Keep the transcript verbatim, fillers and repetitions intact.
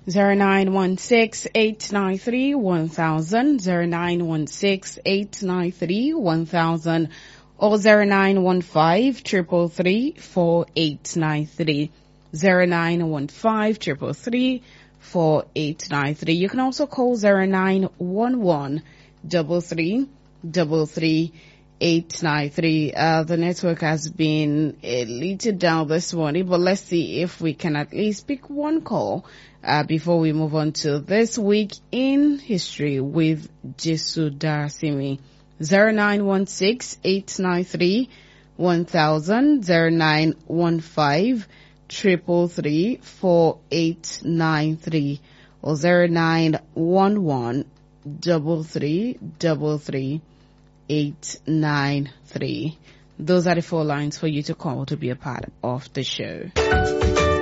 zero nine one six eight nine three one thousand, zero nine one six eight nine three one thousand, or zero nine one five triple three four eight nine three, zero nine one five triple three four eight nine three. You can also call zero nine one one double three double three eight nine three. Uh, the network has been a little down this morning, but let's see if we can at least pick one call uh, before we move on to this week in history with Jesu Darasimi. zero nine one six eight nine three one thousand, zero nine one five triple three four eight nine three, or zero nine one one double three double three eight nine three. Those are the four lines for you to call to be a part of the show.